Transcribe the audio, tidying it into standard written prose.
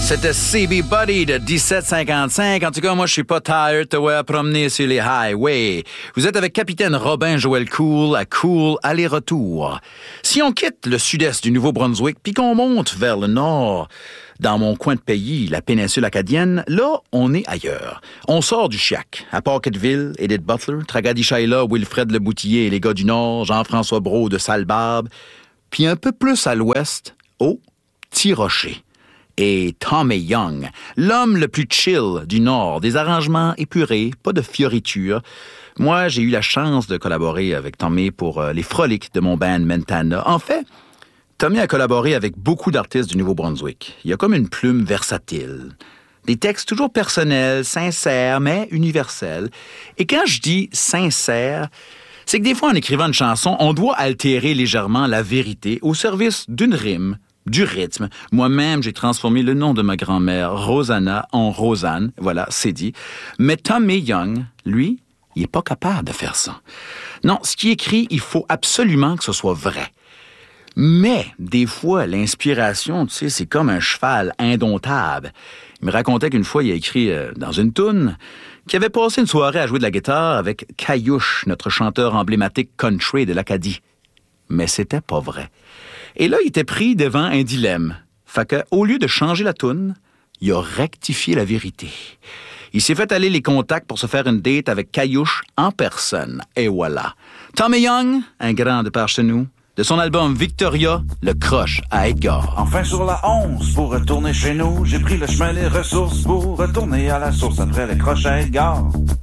C'était CB Buddy de 1755. En tout cas, moi, je suis pas tired de voir promener sur les highways. Vous êtes avec Capitaine Robin Joël Cool à Cool aller-retour. Si on quitte le sud-est du Nouveau-Brunswick puis qu'on monte vers le nord, dans mon coin de pays, la péninsule acadienne, là, on est ailleurs. On sort du Chiac, à Pocketville, Edith Butler, Tragady-Shaila, Wilfred Le Boutillier et les gars du Nord, Jean-François Brault de Salle-Barbe, puis un peu plus à l'ouest, au Petit-Rocher. Et Tommy Young, l'homme le plus chill du Nord, des arrangements épurés, pas de fioritures. Moi, j'ai eu la chance de collaborer avec Tommy pour les frolics de mon band Mentana. En fait, Tommy a collaboré avec beaucoup d'artistes du Nouveau-Brunswick. Il a comme une plume versatile. Des textes toujours personnels, sincères, mais universels. Et quand je dis sincère, c'est que des fois, en écrivant une chanson, on doit altérer légèrement la vérité au service d'une rime, du rythme. Moi-même, j'ai transformé le nom de ma grand-mère, Rosanna, en Rosanne. Voilà, c'est dit. Mais Tommy Young, lui, il n'est pas capable de faire ça. Non, ce qui est écrit, il faut absolument que ce soit vrai. Mais, des fois, l'inspiration, tu sais, c'est comme un cheval indomptable. Il me racontait qu'une fois, il a écrit dans une toune qu'il avait passé une soirée à jouer de la guitare avec Caillouche, notre chanteur emblématique country de l'Acadie. Mais c'était pas vrai. Et là, il était pris devant un dilemme. Fait que, au lieu de changer la toune, il a rectifié la vérité. Il s'est fait aller les contacts pour se faire une date avec Caillouche en personne. Et voilà. Tommy Young, un grand de par chez nous, de son album Victoria, le croche à Edgar. Enfin sur la 11, pour retourner chez nous, j'ai pris le chemin des ressources pour retourner à la source après le croche à Edgar.